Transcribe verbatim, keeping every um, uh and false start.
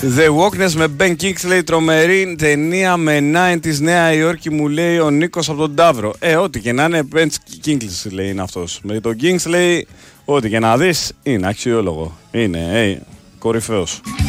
The Walkness με Ben Kingsley, τρομερή ταινία με ενενήντα Νέα Υόρκη, μου λέει ο Νίκος από τον Ταύρο. Ε, ό,τι και να είναι, Ben Kingsley λέει είναι αυτός. Με τον Kingsley, ό,τι και να δεις, είναι αξιόλογο. Είναι, ε, κορυφαίος.